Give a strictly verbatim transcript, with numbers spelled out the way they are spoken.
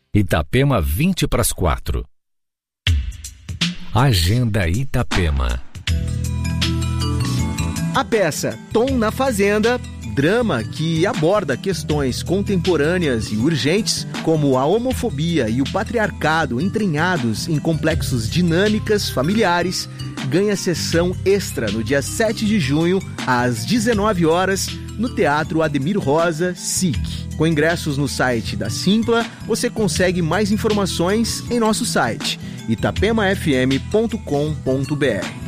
Itapema vinte para as quatro. Agenda Itapema. A peça Tom na Fazenda, drama que aborda questões contemporâneas e urgentes, como a homofobia e o patriarcado entranhados em complexos dinâmicas familiares, ganha sessão extra no dia sete de junho, às dezenove horas, no Teatro Ademir Rosa, S I C. Com ingressos no site da Simpla, você consegue mais informações em nosso site, itapema f m ponto com ponto b r.